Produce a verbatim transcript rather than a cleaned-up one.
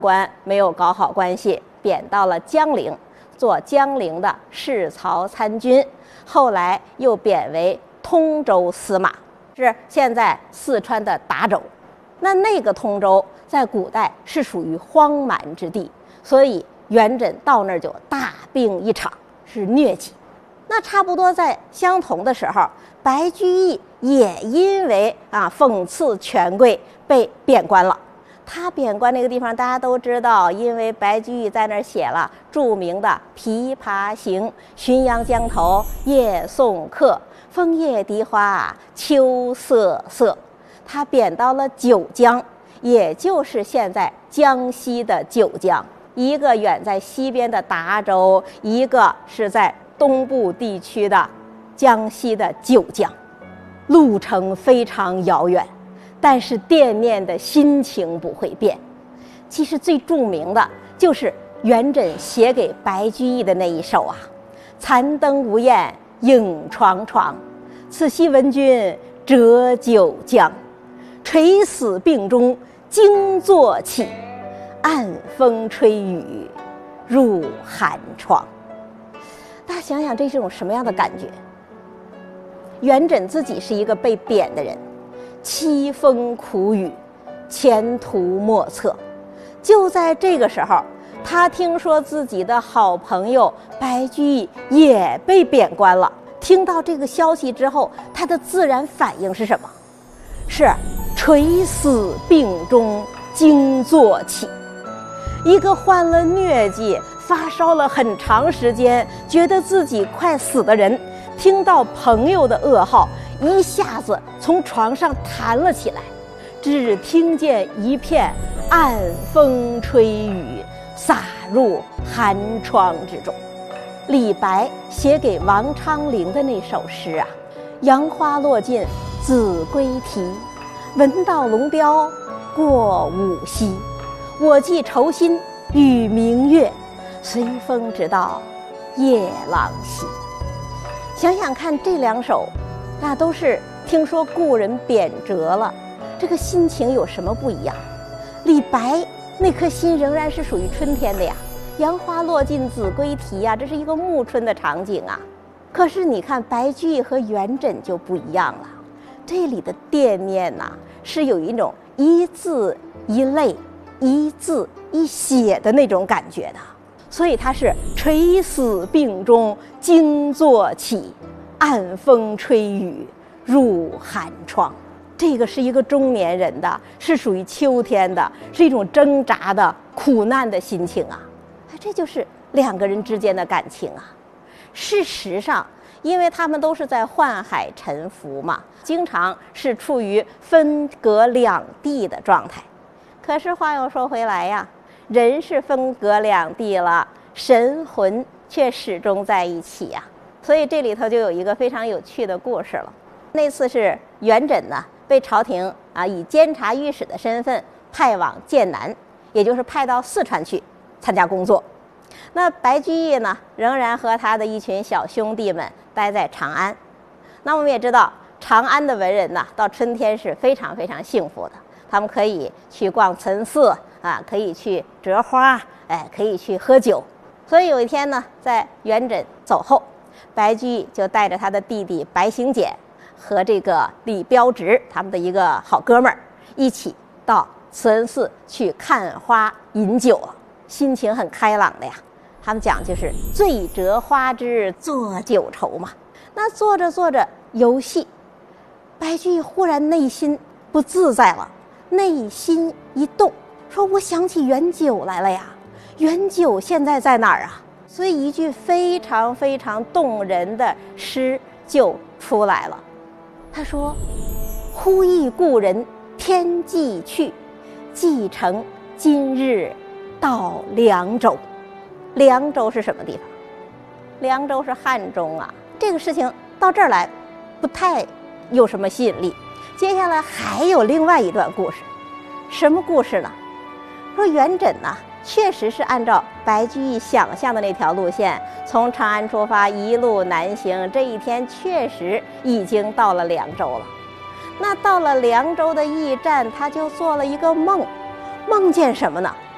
官没有搞好关系，贬到了江陵，做江陵的侍曹参军，后来又贬为通州司马，是现在四川的达州。那那个通州在古代是属于荒蛮之地，所以元稹到那儿就大病一场，是疟疾。那差不多在相同的时候，白居易也因为啊讽刺权贵被贬官了。他贬官那个地方大家都知道，因为白居易在那儿写了著名的《琵琶行》，浔阳江头夜送客，枫叶荻花秋瑟瑟。他贬到了九江，也就是现在江西的九江，一个远在西边的达州，一个是在东部地区的江西的九江，路程非常遥远，但是惦念的心情不会变。其实最著名的就是元稹写给白居易的那一首啊：残灯无焰影幢幢，此夕闻君折九江。垂死病中惊坐起，暗风吹雨入寒窗。大家想想这是种什么样的感觉？元稹自己是一个被贬的人，凄风苦雨，前途莫测。就在这个时候，他听说自己的好朋友白居易也被贬官了。听到这个消息之后，他的自然反应是什么？是垂死病中惊坐起。一个患了疟疾、发烧了很长时间，觉得自己快死的人，听到朋友的噩耗，一下子从床上弹了起来，只听见一片暗风吹雨，洒入寒窗之中。李白写给王昌龄的那首诗啊：杨花落尽子规啼，闻道龙标过五溪。我寄愁心与明月，随风直到夜郎西。想想看，这两首那都是听说故人贬谪了，这个心情有什么不一样？李白那颗心仍然是属于春天的呀，杨花落尽子规啼呀，这是一个暮春的场景啊。可是你看白居易和元稹就不一样了，这里的惦念呐、啊，是有一种一字一泪一字一血的那种感觉的。所以他是垂死病中惊坐起，暗风吹雨入寒窗。这个是一个中年人的，是属于秋天的，是一种挣扎的苦难的心情啊。这就是两个人之间的感情啊。事实上因为他们都是在宦海沉浮嘛，经常是处于分隔两地的状态。可是话又说回来呀，人是分隔两地了，神魂却始终在一起呀。所以这里头就有一个非常有趣的故事了。那次是元稹呢被朝廷啊以监察御史的身份派往剑南，也就是派到四川去参加工作。那白居易呢仍然和他的一群小兄弟们待在长安。那我们也知道长安的文人呢到春天是非常非常幸福的，他们可以去逛岑寺啊，可以去折花，哎，可以去喝酒。所以有一天呢，在元稹走后，白居易就带着他的弟弟白行简和这个李标直他们的一个好哥们儿一起到慈恩寺去看花饮酒了，心情很开朗的呀。他们讲就是醉折花枝作酒愁嘛。那做着做着游戏，白居易忽然内心不自在了，内心一动，说我想起元九来了呀，元九现在在哪儿啊？所以一句非常非常动人的诗就出来了。他说：忽忆故人天际去，既乘今日到凉州。凉州是什么地方？凉州是汉中啊。这个事情到这儿来不太有什么吸引力。接下来还有另外一段故事。什么故事呢？说元稹呢确实是按照白居易想象的那条路线，从长安出发一路南行，这一天确实已经到了凉州了。那到了凉州的驿站，他就做了一个梦，梦见什么呢？